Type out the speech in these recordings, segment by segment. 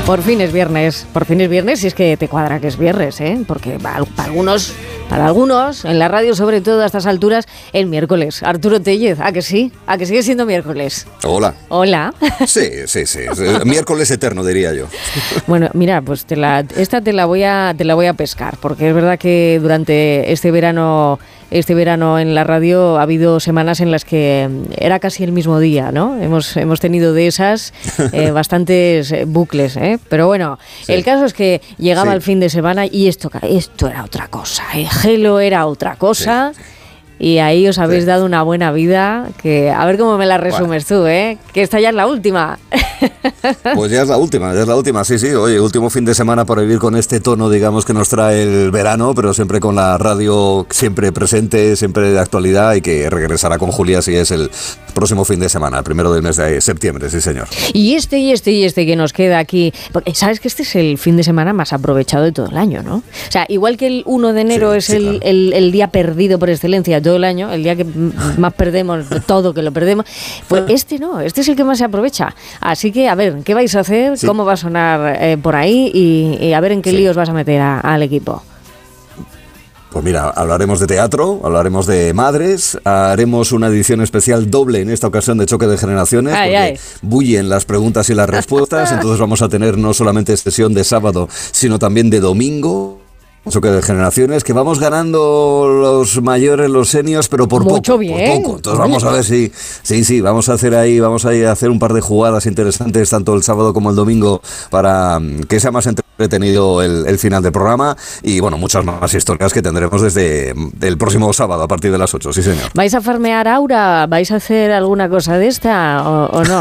Por fin es viernes, si es que te cuadra que es viernes, ¿eh? Porque para algunos, en la radio sobre todo a estas alturas, el miércoles. Arturo Tellez, ¿a que sí? ¿A que sigue siendo miércoles? Hola. Hola. Sí. Miércoles eterno, diría yo. Bueno, mira, pues esta te la voy a pescar, porque es verdad que durante este verano en la radio ha habido semanas en las que era casi el mismo día, ¿no? Hemos tenido de esas bastantes bucles, ¿eh? Pero bueno, sí. El caso es que llegaba el fin de semana y esto era otra cosa, ¿eh? Gelo era otra cosa. Sí. Y ahí os habéis dado una buena vida, que a ver cómo me la resumes tú, ¿eh? Que esta ya es la última. Pues ya es la última, sí. Oye, último fin de semana para vivir con este tono, digamos, que nos trae el verano, pero siempre con la radio siempre presente, siempre de actualidad, y que regresará con Julia si es el próximo fin de semana, el primero del mes de septiembre, sí señor. Y este que nos queda aquí, porque sabes que este es el fin de semana más aprovechado de todo el año, ¿no? O sea, igual que el 1 de enero es el día perdido por excelencia todo el año, el día que más perdemos todo, que lo perdemos, pues este es el que más se aprovecha. Así que a ver, ¿qué vais a hacer? ¿Cómo va a sonar por ahí? Y a ver en qué líos vas a meter al equipo. Pues mira, hablaremos de teatro, hablaremos de madres, haremos una edición especial doble en esta ocasión de Choque de Generaciones, porque bullen las preguntas y las respuestas, entonces vamos a tener no solamente sesión de sábado, sino también de domingo. Choque de Generaciones, que vamos ganando los mayores, los seniors, pero por poco. Entonces vamos a ver si vamos a hacer un par de jugadas interesantes tanto el sábado como el domingo para que sea más entretenido el final del programa, y bueno, muchas más historias que tendremos desde el próximo sábado a partir de las 8, sí señor. ¿Vais a farmear Aura? ¿Vais a hacer alguna cosa de esta o no?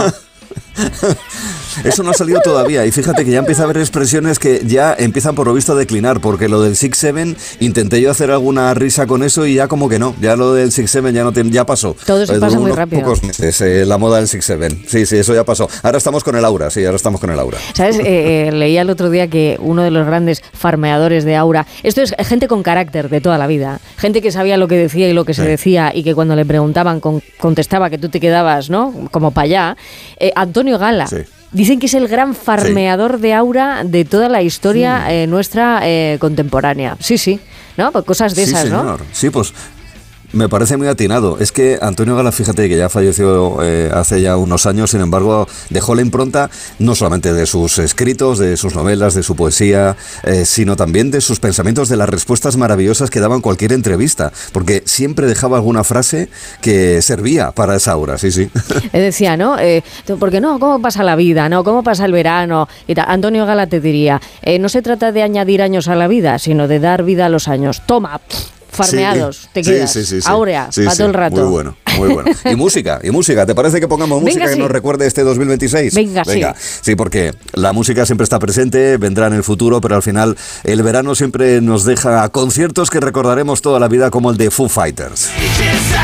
Eso no ha salido todavía, y fíjate que ya empieza a haber expresiones que ya empiezan por lo visto a declinar, porque lo del 6-7 intenté yo hacer alguna risa con eso y ya como que no, ya lo del 6-7 ya pasó. Todo se pasa muy rápido. Pocos meses, la moda del 6-7, sí, eso ya pasó. Ahora estamos con el Aura, ¿Sabes? Leía el otro día que uno de los grandes farmeadores de Aura, esto es gente con carácter de toda la vida, gente que sabía lo que decía y lo que se decía, y que cuando le preguntaban contestaba, que tú te quedabas, ¿no? Como para allá. Antonio Gala. Sí. Dicen que es el gran farmeador de Aura de toda la historia nuestra contemporánea. Sí, ¿no? Pues cosas de esas, señor. ¿no? Sí, pues me parece muy atinado. Es que Antonio Gala, fíjate que ya falleció hace ya unos años, sin embargo, dejó la impronta no solamente de sus escritos, de sus novelas, de su poesía, sino también de sus pensamientos, de las respuestas maravillosas que daba en cualquier entrevista, porque siempre dejaba alguna frase que servía para esa Aura, sí. Decía, ¿no? Porque no, ¿cómo pasa la vida? ¿No? ¿Cómo pasa el verano? Y tal. Antonio Gala te diría, no se trata de añadir años a la vida, sino de dar vida a los años. Toma, farmeados, te quedas. Sí. Áurea, para todo el rato. Muy bueno. Y música, ¿te parece que pongamos música que nos recuerde este 2026? Venga. Sí, porque la música siempre está presente, vendrá en el futuro, pero al final el verano siempre nos deja conciertos que recordaremos toda la vida, como el de Foo Fighters.